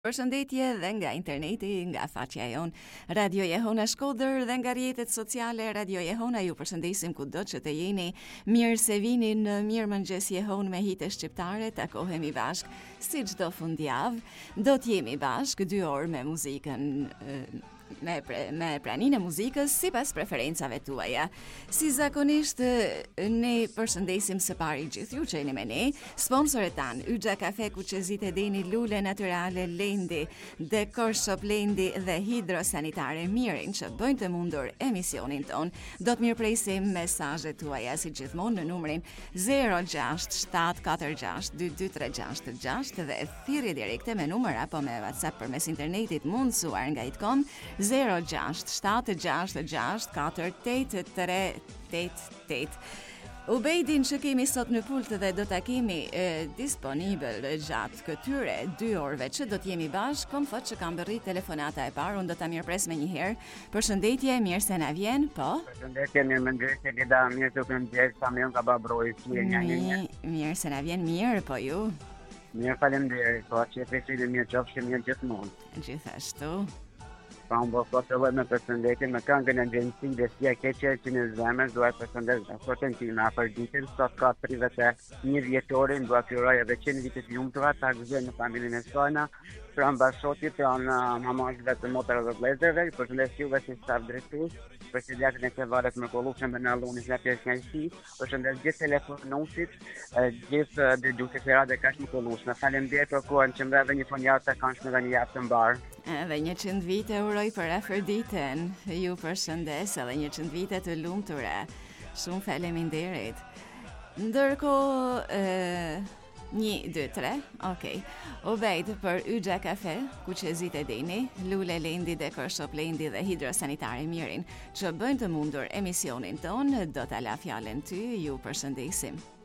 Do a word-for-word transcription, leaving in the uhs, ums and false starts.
Përshëndetje dhe nga interneti, nga faqja jon Radio Jehona Shkodër dhe nga rrjetet sociale Radio Jehona. Ju përshëndesim kudo që të jeni. Mirë se vini në Mirëmëngjes Jehon me hite shqiptare. Takohemi bashk si çdo fundjavë. Do të jemi bashk dy orë me muzikën me pre, me praninë e muzikës sipas preferencave tuaja. Si zakonisht ne përshëndesim së pari gjithë ju që jeni me ne, sponsorët tan, Yxha Kafe, Kuqezit e Deni, Lule Naturale, Lendi, Dekor Shop Lendi dhe Hidrosanitare Mirin që bëjnë të mundur emisionin ton. Do të mirëpresim mesazhet tuaja si gjithmonë në numrin zero gjasht shtat katër gjasht dy dy tre gjasht gjasht dhe thirrje direkte me numër apo me WhatsApp përmes internetit mundsuar nga itcom zero gjasht shtat gjasht gjasht katër tetë tre tetë tetë. Ubejdin që kemi sot në pult dhe do ta kemi e, disponibël gjatë këtyre dy orëve që do të jemi bashkë. Kom thot që kam bërrit telefonata e parë, unë do ta mirëpres me një herë. Përshëndetje, mirë se na vjen, po? Përshëndetje, mirë mëngjes, e Lida, mirë të këngjes, sa më ka babroj, mirë një një një. Mirë se na vjen, mirë, po ju? Mirë faleminderit, po që e presit e mirë qofshë mirë gjithmonë. Gjithashtu. Pa unë bëfo të loj me përshëndetje me këngën e gjensi dhe si e keqe që në zemër, duaj përshëndet dhe sotën që në apër ditën, sot ka trivet e një vjetorin, duaj fjuroj edhe qenë vitet ljumëtura, ta gëzën në familin e sojna, pra në bashotit, pra në mamashve të motër dhe vlezërve, përshëndet juve si staf drejtus, presidentën e Kevaret më kolluqën me në lunis në pjesë njëjësi, përshëndet gjithë telefonusit, gjithë dërgjuse të radhe kash më kolluqën. Faleminderit për kohën që më dhe një fonjavë të kanë dhe një javë të mbarë. Edhe njëqind vite uroj për afërditën. Ju përshëndes edhe njëqind vite të lumtura. Shumë faleminderit. Ndërkohë një, dy, tre, okej. Ubejt për Yxha Kafe, Kuqezit e Deni, Lule Lendi, Dekor Shop Lendi dhe Hidrosanitare Mirin që bëjnë të mundur emisionin ton, do ta la fjalën ty, ju përshëndesim.